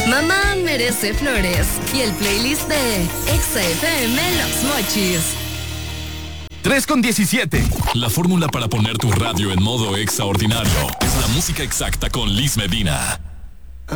Mamá merece flores y el playlist de Exa FM Los Mochis. 3:17. La fórmula para poner tu radio en modo extraordinario es la música exacta con Liz Medina.